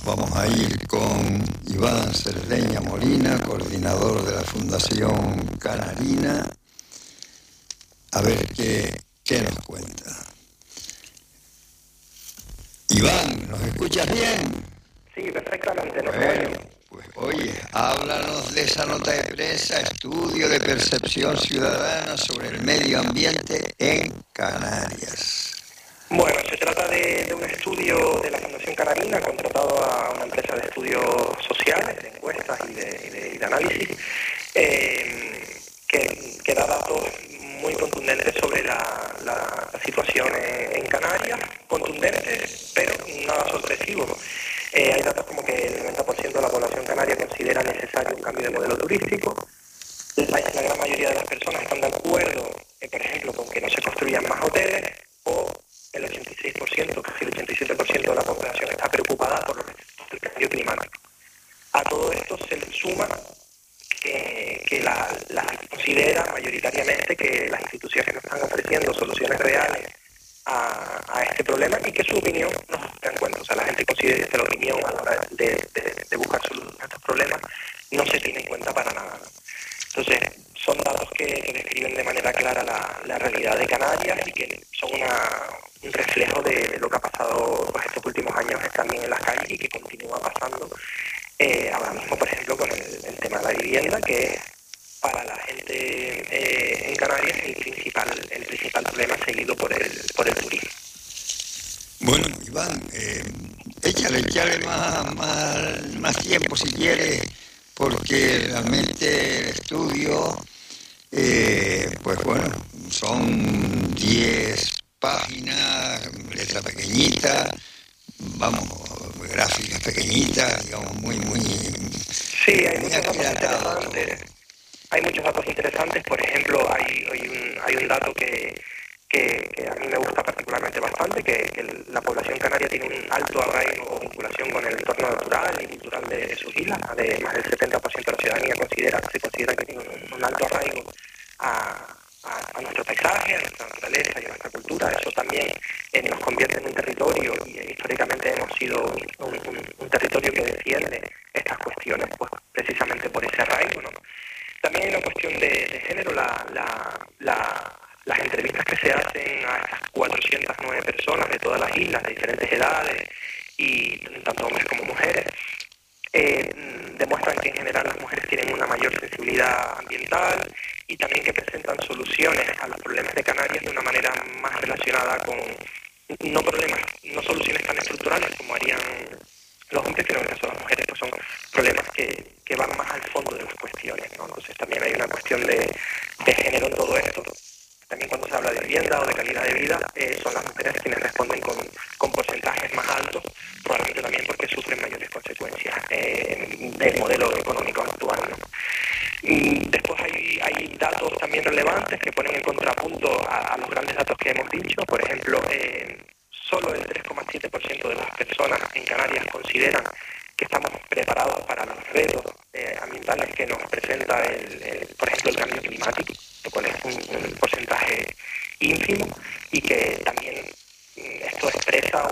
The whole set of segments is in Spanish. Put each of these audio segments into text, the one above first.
Vamos a ir con Iván Cerdeña Molina, coordinador de la Fundación Canarina, a ver qué nos cuenta. Iván, ¿nos escuchas bien? Sí, perfectamente. Bueno, pues oye, háblanos de esa nota de prensa, estudio de percepción ciudadana sobre el medio ambiente en Canarias. Bueno, se trata de un estudio de la Fundación Canarina, contratado a una empresa de estudios sociales, de encuestas y de análisis, que da datos muy contundentes sobre la situación en Canarias, contundentes, pero nada sorpresivos. Hay datos como que el 90% de la población canaria considera necesario un cambio de modelo turístico. La gran mayoría de las personas están de acuerdo, por ejemplo, con que no se construyan más hoteles, o el 86%, casi el 87% de la población está preocupada por el cambio climático. A todo esto se le suma que la considera mayoritariamente que las instituciones no están ofreciendo soluciones reales a este problema y que su opinión no se tenga en cuenta. O sea, la gente considera que la opinión a la hora de buscar soluciones a estos problemas no se tiene en cuenta para nada. Entonces, son datos que describen de manera clara la realidad de Canarias y que son un reflejo de lo que ha pasado pues, estos últimos años también en las calles y que continúa pasando ahora mismo, por ejemplo, con el tema de la vivienda, que es para la gente en Canarias el principal problema, seguido por el turismo. Bueno, Iván, échale más tiempo si quieres, porque realmente el estudio, pues bueno, son 10 páginas, letra pequeñita, vamos, gráficas pequeñitas, digamos, muy Sí, hay muchos datos interesantes. Hay muchos datos interesantes. Por ejemplo, hay un dato que a mí me gusta particularmente bastante, que la población canaria tiene un alto arraigo o vinculación con el entorno natural y cultural de sus islas. Además, el 70% de la ciudadanía se considera que tiene un alto arraigo a nuestro paisaje, a nuestra naturaleza y a nuestra cultura. Eso también nos convierte en un territorio, y históricamente hemos sido un territorio que defiende estas cuestiones, pues precisamente por ese arraigo, ¿no? También hay una cuestión de género. Las entrevistas que se hacen a estas 409 personas de todas las islas, de diferentes edades, y tanto hombres como mujeres, demuestran que en general las mujeres tienen una mayor sensibilidad ambiental y también que presentan soluciones a los problemas de Canarias de una manera más relacionada con no soluciones tan estructurales como harían los hombres, sino que son las mujeres, pues son problemas que van más al fondo de las cuestiones, ¿no? Entonces también hay una cuestión de género en todo esto. También cuando se habla de vivienda o de calidad de vida, son las mujeres quienes responden con porcentajes más altos, probablemente también porque sufren mayores consecuencias del modelo económico actual, ¿no? Después hay datos también relevantes que ponen en contrapunto a los grandes datos que hemos dicho. Por ejemplo, solo el 3,7% de las personas en Canarias consideran que estamos preparados para los retos ambientales que nos presenta, por ejemplo, el cambio climático, lo cual es un porcentaje ínfimo, y que también esto expresa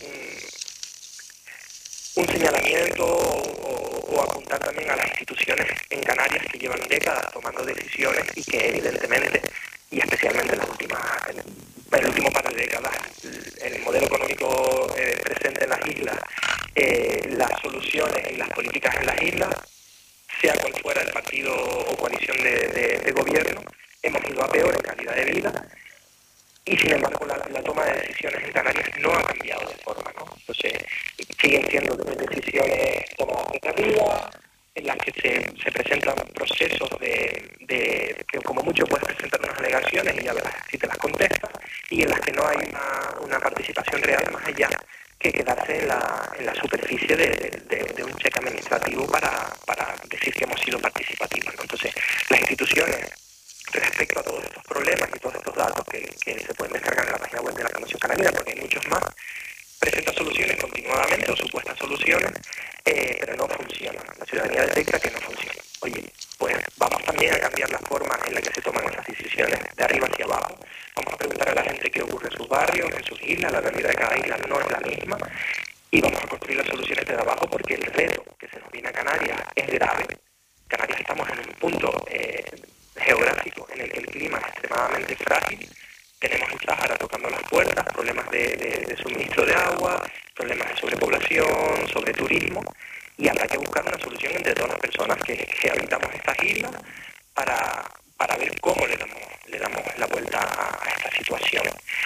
un señalamiento o apuntar también a las instituciones en Canarias que llevan décadas tomando decisiones y que evidentemente, y especialmente en el último par de décadas, el modelo económico presente en las islas, las soluciones y las políticas en las islas, sea cual fuera el partido o coalición de gobierno, hemos ido a peor en calidad de vida, y sin embargo la toma de decisiones en Canarias no ha cambiado de forma, ¿no? Entonces siguen siendo decisiones tomadas desde arriba, en las que se presentan procesos que como mucho puedes presentar unas alegaciones y ya verás si te las contestas, y en las que no hay una participación real más allá que quedarse en la superficie de un cheque administrativo para decir que hemos sido participativos, ¿no? Entonces, las instituciones, respecto a todos estos problemas y todos estos datos que se pueden descargar en la página web de la Fundación Canarina, porque hay muchos más, presentan soluciones continuadamente o supuestas soluciones, pero no funcionan. La ciudadanía detecta que no funcionan. Oye, pues vamos también a cambiar la forma en la que se toman esas decisiones de arriba hacia abajo. Vamos a preguntar a la gente qué ocurre en sus barrios, en sus islas. La realidad de cada isla no es la misma, y vamos a construir construir las soluciones desde abajo, porque el reto que se nos viene a Canarias es grave. Canarias estamos en un punto geográfico en el que el clima es extremadamente frágil. Tenemos el Sáhara tocando las puertas, problemas de suministro de agua, problemas de sobrepoblación, sobreturismo, y habrá que buscar una solución entre todas las personas que habitamos estas islas para ver cómo le damos la vuelta a esta situación.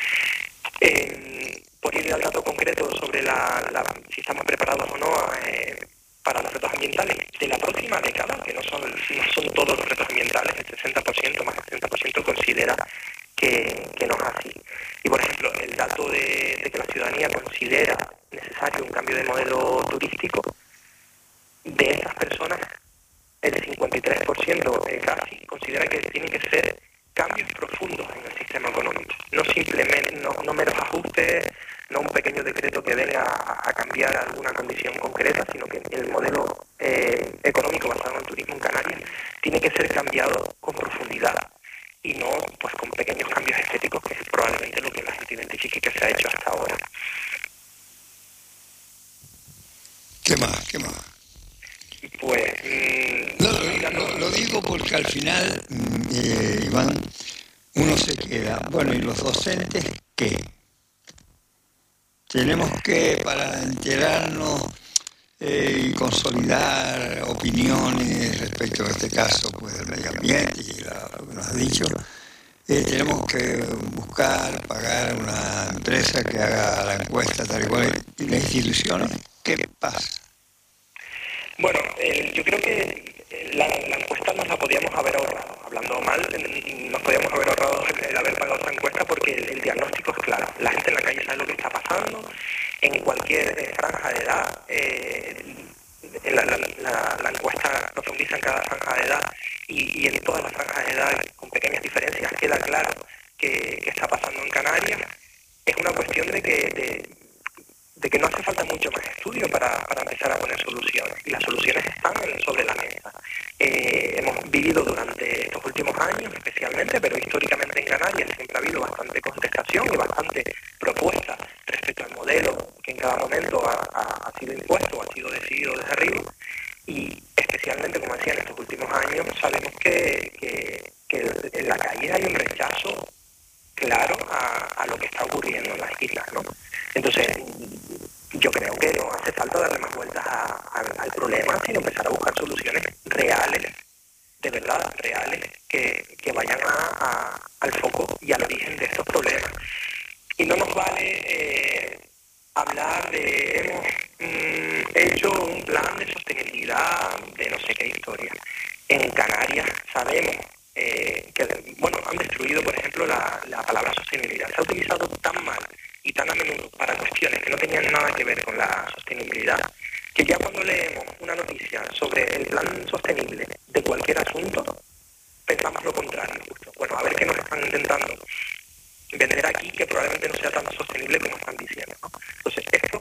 Por ir al dato concreto sobre si estamos preparados o no para los retos ambientales de la próxima década, que no son todos los retos ambientales, el 60%, más del 60% considera que no es así. Y por ejemplo, el dato de que la ciudadanía considera necesario un cambio de modelo turístico, de esas personas, el 53% casi considera que tienen que ser cambios profundos en el sistema económico, no simplemente, no meros ajustes, no un pequeño decreto que venga a cambiar alguna condición concreta, sino que el modelo económico basado en el turismo en Canarias tiene que ser cambiado con profundidad y no pues con pequeños cambios estéticos, que es probablemente lo que la gente identifique que se ha hecho hasta ahora. ¿Qué más? Pues... Lo digo porque al final, Iván, uno se queda, bueno, ¿y los docentes qué? Tenemos que, para enterarnos y consolidar opiniones respecto a este caso, pues del medio ambiente y lo que nos has dicho, tenemos que buscar, pagar una empresa que haga la encuesta tal y cual, y las instituciones, ¿qué pasa? Bueno, yo creo que la encuesta nos la podíamos haber ahorrado. Hablando mal, nos podíamos haber ahorrado el haber pagado esta encuesta, porque el diagnóstico es claro. La gente en la calle sabe lo que está pasando. En cualquier franja de edad, la encuesta profundiza en cada franja de edad y en todas las franjas de edad, con pequeñas diferencias, queda claro que está pasando en Canarias. Es una cuestión de que no hace falta mucho más estudio para empezar a poner soluciones, y las soluciones están sobre la mesa. Hemos vivido durante estos últimos años especialmente, pero históricamente en Canarias siempre ha habido bastante contestación y bastante propuesta respecto al modelo que en cada momento ha sido impuesto o ha sido decidido desde arriba, y especialmente, como decía, en estos últimos años sabemos que en la calle hay un rechazo claro a lo que está ocurriendo en las islas, ¿no? Entonces, yo creo que no hace falta darle más vueltas al problema, sino empezar a buscar soluciones reales, de verdad, reales, que vayan al foco y al origen de estos problemas. Y no nos vale hablar de hemos hecho un plan de sostenibilidad de no sé qué historia. En Canarias sabemos han destruido, por ejemplo, la palabra sostenibilidad. Se ha utilizado tan mal y tan a menudo para cuestiones que no tenían nada que ver con la sostenibilidad, que ya cuando leemos una noticia sobre el plan sostenible de cualquier asunto, pensamos lo contrario. Bueno, a ver qué nos están intentando vender aquí, que probablemente no sea tan sostenible como están diciendo, ¿no? Entonces, esto,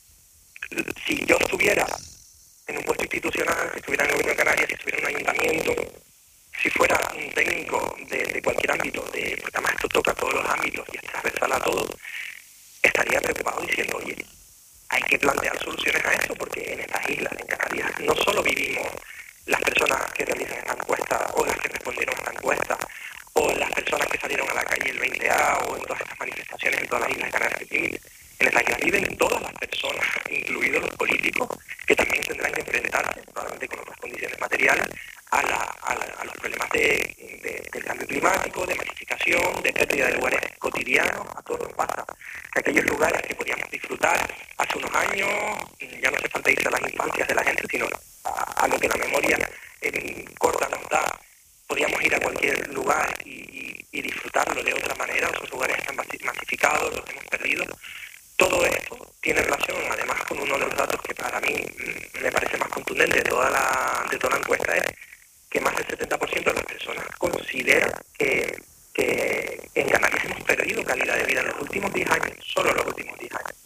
si yo estuviera en un puesto institucional, si estuviera en el gobierno de Canarias, si estuviera en un ayuntamiento, si fuera un técnico de cualquier ámbito, porque además esto toca todos los ámbitos y es transversal a todos, estaría preocupado diciendo, oye, hay que plantear soluciones a esto, porque en estas islas, en Canarias, no solo vivimos las personas que realizan esta encuesta o las que respondieron a esta encuesta, o las personas que salieron a la calle el 20A o en todas estas manifestaciones en todas las islas canarias que viven. En las islas viven todas las personas, incluidos los políticos, que también tendrán que enfrentarse, probablemente con otras condiciones materiales, a los problemas del cambio climático, de masificación, de pérdida de lugares cotidianos. A todos nos pasa que aquellos lugares que podíamos disfrutar hace unos años, ya no hace falta irse a las infancias de la gente, sino a lo que la memoria corta nos da. Podíamos ir a cualquier lugar y disfrutarlo de otra manera. Esos lugares están masificados, los hemos perdido. Todo esto tiene relación, además, con uno de los datos que para mí me parece más contundente de toda la encuesta, es que más del 70% de las personas considera que en Canarias hemos perdido calidad de vida en los últimos 10 años, solo los últimos 10 años.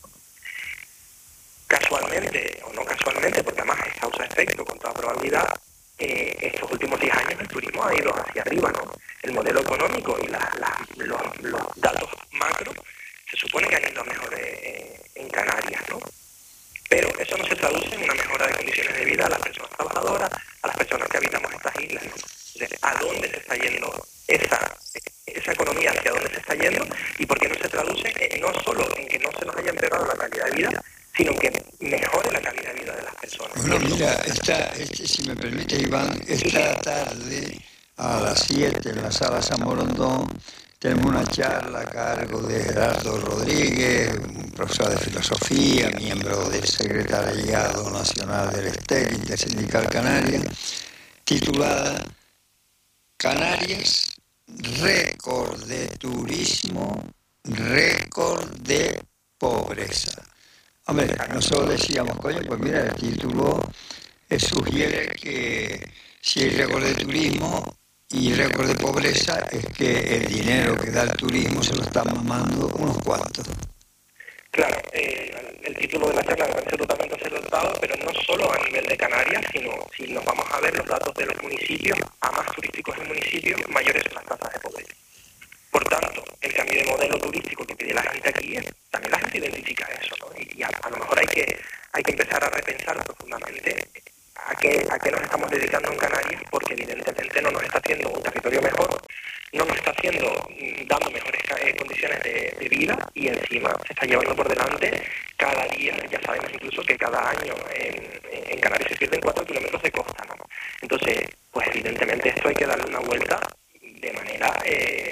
Casualmente, o no casualmente, porque además es causa-efecto con toda probabilidad, estos últimos 10 años el turismo ha ido hacia arriba, ¿no? El modelo económico y los datos macro se supone que han ido mejor en Canarias, ¿no? Pero eso traduce en una mejora de condiciones de vida a las personas trabajadoras, a las personas que habitamos estas islas, ¿no? Entonces, ¿a dónde se está yendo esa economía? ¿Hacia dónde se está yendo? ¿Y por qué no se traduce no solo en que no se nos haya empeorado la calidad de vida, sino que mejore la calidad de vida de las personas? Bueno, mira, si me permite, Iván, esta tarde a las 7 en la Sala San Morondón tenemos una charla a cargo de Gerardo Rodríguez, un profesor de filosofía, miembro del Secretariado Nacional del STEC, Intersindical Canaria, titulada Canarias, récord de turismo, récord de pobreza. Hombre, nosotros decíamos, coño, pues mira, el título sugiere que si hay récord de turismo y récord de pobreza, es que el dinero que da el turismo se lo están mamando unos cuantos. Claro, el título de la charla me parece totalmente acertado, pero no solo a nivel de Canarias, sino si nos vamos a ver los datos de los municipios, a más turísticos el municipio, mayores son las tasas de pobreza. Por tanto, el cambio de modelo turístico que pide la gente aquí, también la gente identifica eso, ¿no? Y a lo mejor hay que empezar a repensar profundamente a qué nos estamos dedicando en Canarias, porque evidentemente no nos está haciendo un territorio mejor, no nos está dando mejores condiciones de vida, y encima se está llevando por delante cada día. Ya sabemos incluso que cada año en Canarias se pierden 4 kilómetros de costa, ¿no? Entonces, pues evidentemente esto hay que darle una vuelta de manera